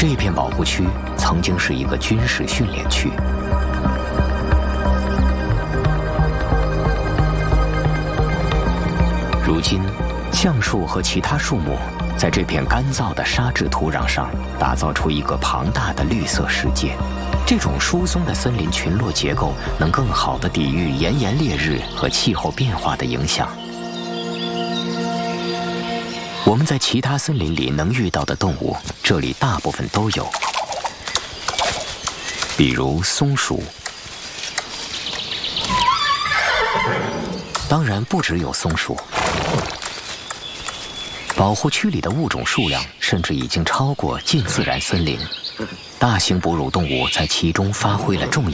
这片保护区曾经是一个军事训练区。如今，橡树和其他树木在这片干燥的沙质土壤上打造出一个庞大的绿色世界。这种疏松的森林群落结构能更好地抵御炎炎烈日和气候变化的影响。我们在其他森林里能遇到的动物，这里大部分都有，比如松鼠。当然不只有松鼠，保护区里的物种数量甚至已经超过近自然森林。大型哺乳动物在其中发挥了重要